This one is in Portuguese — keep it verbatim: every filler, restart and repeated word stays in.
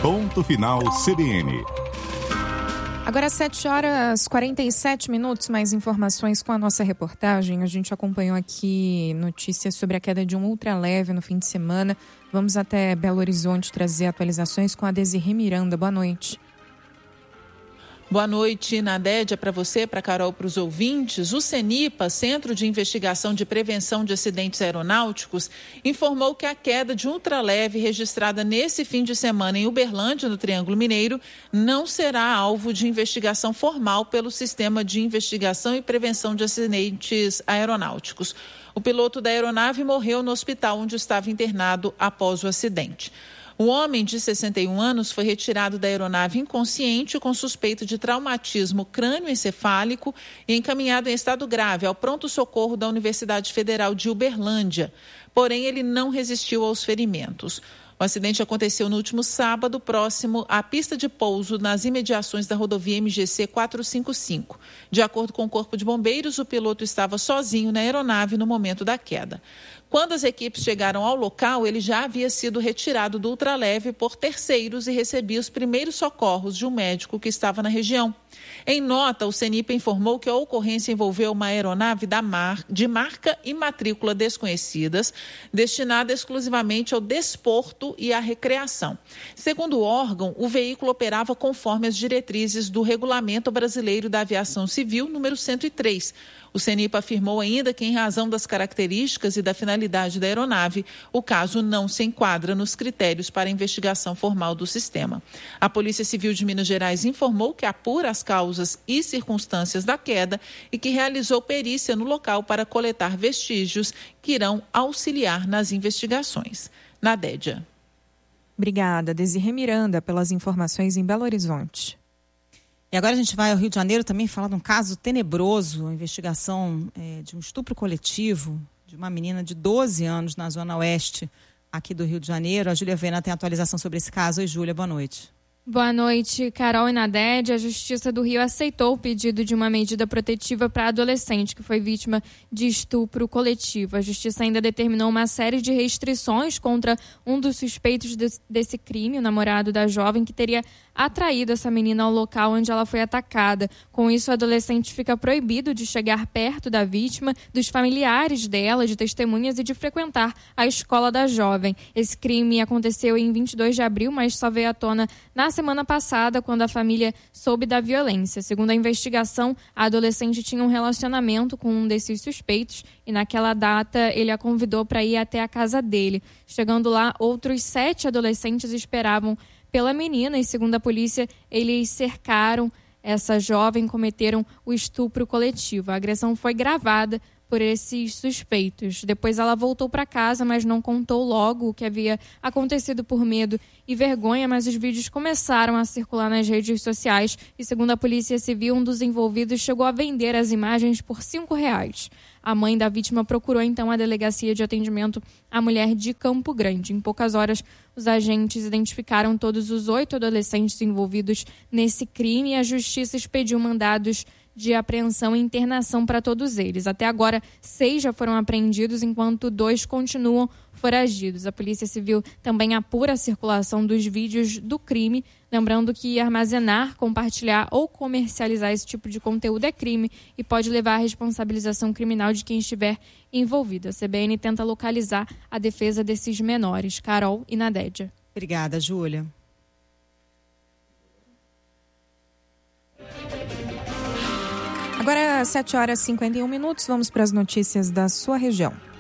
Ponto Final C B N. Agora sete horas e quarenta e sete minutos, mais informações com a nossa reportagem. A gente acompanhou aqui notícias sobre a queda de um ultraleve no fim de semana. Vamos até Belo Horizonte trazer atualizações com a Desirê Miranda. Boa noite. Boa noite, Nadédia, para você, para a Carol, para os ouvintes. O CENIPA, Centro de Investigação de Prevenção de Acidentes Aeronáuticos, informou que a queda de um ultraleve registrada nesse fim de semana em Uberlândia, no Triângulo Mineiro, não será alvo de investigação formal pelo Sistema de Investigação e Prevenção de Acidentes Aeronáuticos. O piloto da aeronave morreu no hospital onde estava internado após o acidente. O homem de sessenta e um anos foi retirado da aeronave inconsciente com suspeita de traumatismo crânioencefálico e encaminhado em estado grave ao pronto-socorro da Universidade Federal de Uberlândia. Porém, ele não resistiu aos ferimentos. O acidente aconteceu no último sábado, próximo à pista de pouso nas imediações da rodovia M G C quatrocentos e cinquenta e cinco. De acordo com o Corpo de Bombeiros, o piloto estava sozinho na aeronave no momento da queda. Quando as equipes chegaram ao local, ele já havia sido retirado do ultraleve por terceiros e recebia os primeiros socorros de um médico que estava na região. Em nota, o CENIPA informou que a ocorrência envolveu uma aeronave da mar, de marca e matrícula desconhecidas, destinada exclusivamente ao desporto e à recreação. Segundo o órgão, o veículo operava conforme as diretrizes do Regulamento Brasileiro da Aviação Civil, número cento e três. O CENIPA afirmou ainda que, em razão das características e da finalidade da aeronave, o caso não se enquadra nos critérios para a investigação formal do sistema. A Polícia Civil de Minas Gerais informou que apura as causas e circunstâncias da queda e que realizou perícia no local para coletar vestígios que irão auxiliar nas investigações. Nadédia. Obrigada, Desirê Miranda, pelas informações em Belo Horizonte. E agora a gente vai ao Rio de Janeiro também falar de um caso tenebroso, a investigação é, de um estupro coletivo de uma menina de doze anos na zona oeste aqui do Rio de Janeiro. A Júlia Vena tem atualização sobre esse caso. Oi, Júlia, boa noite. Boa noite, Carol e Nadédia. A Justiça do Rio aceitou o pedido de uma medida protetiva para a adolescente que foi vítima de estupro coletivo. A Justiça ainda determinou uma série de restrições contra um dos suspeitos de, desse crime, o namorado da jovem, que teria atraído essa menina ao local onde ela foi atacada. Com isso, o adolescente fica proibido de chegar perto da vítima, dos familiares dela, de testemunhas e de frequentar a escola da jovem. Esse crime aconteceu em vinte e dois de abril, mas só veio à tona na semana passada, quando a família soube da violência. Segundo a investigação, a adolescente tinha um relacionamento com um desses suspeitos e naquela data ele a convidou para ir até a casa dele. Chegando lá, outros sete adolescentes esperavam pela menina e, segundo a polícia, eles cercaram essa jovem, cometeram o estupro coletivo. A agressão foi gravada por esses suspeitos. Depois ela voltou para casa, mas não contou logo o que havia acontecido por medo e vergonha, mas os vídeos começaram a circular nas redes sociais e, segundo a Polícia Civil, um dos envolvidos chegou a vender as imagens por cinco reais. A mãe da vítima procurou então a Delegacia de Atendimento à Mulher de Campo Grande. Em poucas horas, os agentes identificaram todos os oito adolescentes envolvidos nesse crime e a Justiça expediu mandados de apreensão e internação para todos eles. Até agora, seis já foram apreendidos, enquanto dois continuam foragidos. A Polícia Civil também apura a circulação dos vídeos do crime, lembrando que armazenar, compartilhar ou comercializar esse tipo de conteúdo é crime e pode levar à responsabilização criminal de quem estiver envolvido. A C B N tenta localizar a defesa desses menores. Carol e Nadédia. Obrigada, Júlia. Agora, sete horas e cinquenta e um minutos, vamos para as notícias da sua região.